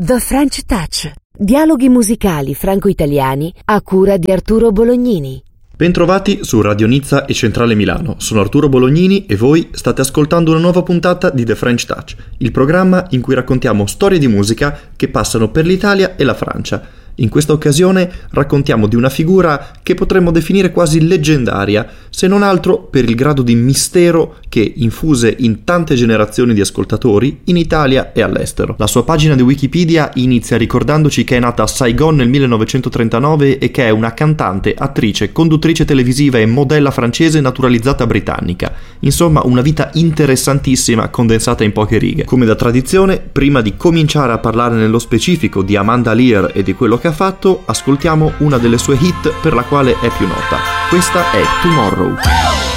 The French Touch, dialoghi musicali franco-italiani a cura di Arturo Bolognini. Bentrovati su Radio Nizza e Centrale Milano, sono Arturo Bolognini e voi state ascoltando una nuova puntata di The French Touch, il programma in cui raccontiamo storie di musica che passano per l'Italia e la Francia. In questa occasione raccontiamo di una figura che potremmo definire quasi leggendaria, se non altro per il grado di mistero che infuse in tante generazioni di ascoltatori in Italia e all'estero. La sua pagina di Wikipedia inizia ricordandoci che è nata a Saigon nel 1939 e che è una cantante, attrice, conduttrice televisiva e modella francese naturalizzata britannica. Insomma, una vita interessantissima condensata in poche righe. Come da tradizione, prima di cominciare a parlare nello specifico di Amanda Lear e di quello che ha fatto, ascoltiamo una delle sue hit per la quale è più nota. Questa è Tomorrow.